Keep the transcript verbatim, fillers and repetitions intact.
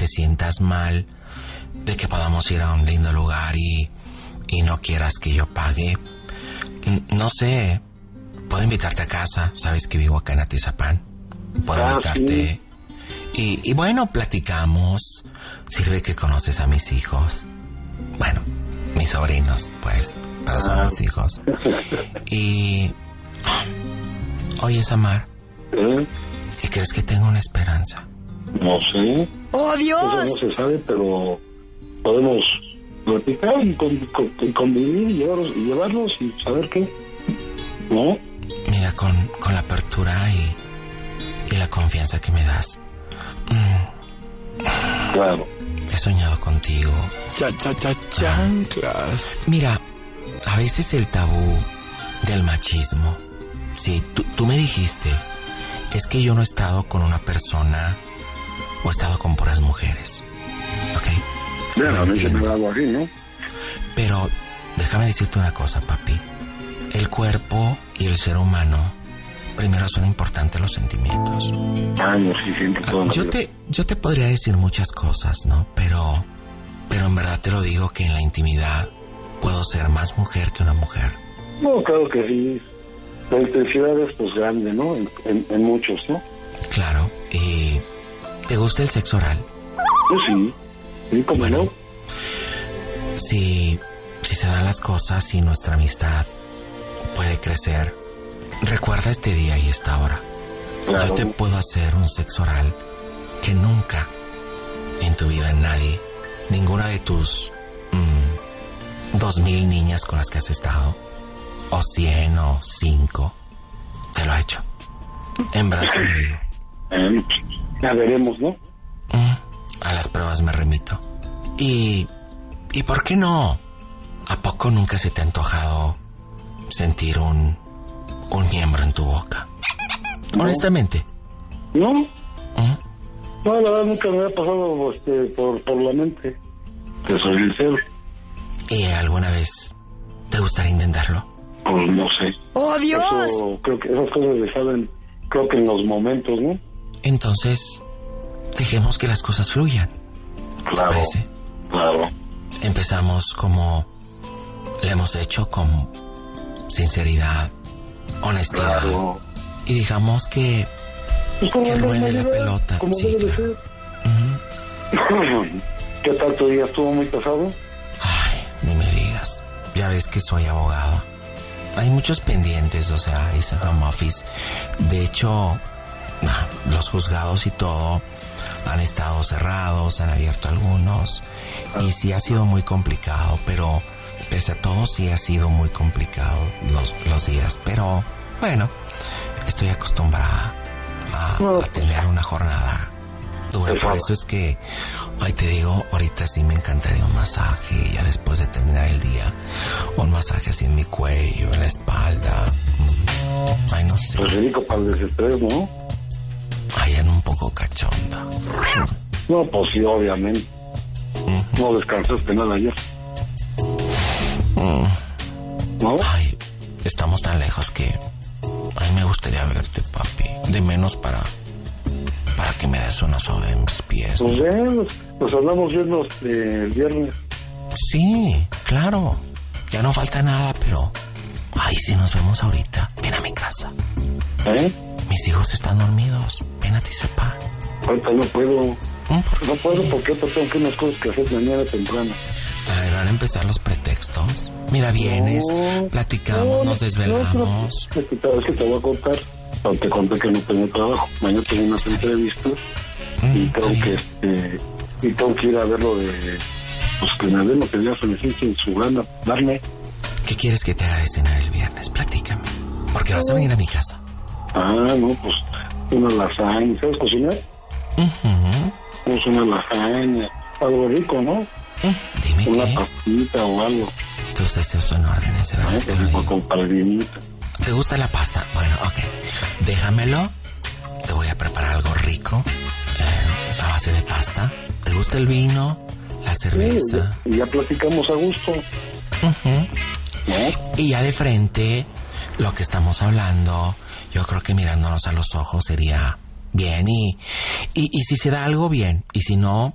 te sientas mal de que podamos ir a un lindo lugar y, y no quieras que yo pague. No sé, puedo invitarte a casa, sabes que vivo acá en Atizapán. Puedo ah, invitarte sí. y, y bueno, platicamos. Sirve que conoces a mis hijos. Bueno, mis sobrinos, pues, pero son ah. mis hijos. Y... Oye, Samar, ¿Eh? ¿y crees que tengo una esperanza? No sé. ¡Oh, Dios! Eso no se sabe, pero podemos platicar y, con, con, y convivir y llevarlos, y llevarlos y saber qué. ¿No? Mira, con, con la apertura y, y la confianza que me das. Mm, Claro. he soñado contigo. Cha, cha, cha, chanclas. Mira, a veces el tabú del machismo. Sí, tú, tú me dijiste, es que yo no he estado con una persona o he estado con puras mujeres. ¿Ok? Bueno, Lo a mí se me entiendo. da algo así, ¿no? Pero déjame decirte una cosa, papi. El cuerpo y el ser humano, primero son importantes los sentimientos. Ah, no, sí, siempre Ah, toda la Yo vida. te, yo te podría decir muchas cosas, ¿no? Pero, pero en verdad te lo digo que en la intimidad puedo ser más mujer que una mujer. No, claro que sí. La intensidad es pues grande, ¿no? En, en, en muchos, ¿no? Claro. ¿Y te gusta el sexo oral? Pues sí. Sí, como Bueno, no. si, si se dan las cosas y nuestra amistad puede crecer, recuerda este día y esta hora. Claro. Yo te puedo hacer un sexo oral que nunca en tu vida nadie, ninguna de tus mmm, dos mil niñas con las que has estado, o cien o cinco, te lo ha hecho. En verdad te lo digo. Eh, ya veremos, ¿no? Mm, a las pruebas me remito. Y, ¿y por qué no? ¿A poco nunca se te ha antojado sentir un, un miembro en tu boca? No. Honestamente. No, ¿Mm? no, la verdad nunca me ha pasado este, por, por la mente. Te soy sincero. ¿Y alguna vez te gustaría intentarlo? Pues no sé. ¡Oh, Dios! Eso, creo que esas cosas se saben, creo que en los momentos, ¿no? Entonces, dejemos que las cosas fluyan. ¿Te Claro. parece? Claro. Empezamos como le hemos hecho, con sinceridad, honestidad. Claro. Y digamos que, Pues como que ruede la normalidad, pelota. como Sí, debe de claro. ser. Ujú. ¿Qué tal tu día? ¿Estuvo muy pesado? Ay, ni me digas. Ya ves que soy abogado. Hay muchos pendientes, o sea, es home office. De hecho, nah, los juzgados y todo han estado cerrados, han abierto algunos. Y sí ha sido muy complicado, pero pese a todo sí ha sido muy complicado los, los días. Pero bueno, estoy acostumbrada a, a tener una jornada dura. Por eso es que hoy te digo, ahorita sí me encantaría un masaje, ya después de terminar el día, un masaje así en mi cuello, en la espalda. Mm, Ay, no sé. Pues rico para el desestrés, ¿no? Ay, ando un poco cachonda. No, pues sí, obviamente. No descansaste nada ayer. ¿No? Ay, estamos tan lejos que ay, me gustaría verte, papi. De menos para para que me des una soda en mis pies. Pues ven, nos, nos hablamos viendo este, el viernes. Sí, claro. Ya no falta nada, pero ay, si nos vemos ahorita, ven a mi casa. ¿Eh? Mis hijos están dormidos. Ven a Tizapán. Ahorita no puedo. ¿Mm? ¿Por qué? No puedo porque ahorita tengo que unas cosas que hacer mañana temprano. Ay, van a empezar los pretextos. Mira, vienes, No, platicamos, no, nos no, desvelamos. no, es que te- es que te voy a contar. No, te conté que no tengo trabajo. Mañana tengo unas entrevistas Mm, y está tengo que bien. este, y tengo que ir a ver lo de pues que me den lo que ya solicite en su gana, darme. ¿Qué quieres que te haga de cenar el viernes? Platícame. Porque vas a venir a mi casa. Ah, no, pues una lasaña. ¿Sabes cocinar? Ujú. Pues una lasaña. Algo rico, ¿no? Mm, Dime Una qué. pastita o algo. Tus deseos son órdenes, de verdad ¿No? te lo Con, digo. con palerinita. ¿Te gusta la pasta? Bueno, ok. Déjamelo. Te voy a preparar algo rico. Eh, a base de pasta. ¿Te gusta el vino? La cerveza. Y ya platicamos a gusto. Ujú. ¿No? Y ya de frente, lo que estamos hablando, yo creo que mirándonos a los ojos sería bien. Y, y, y si se da algo bien, y si no,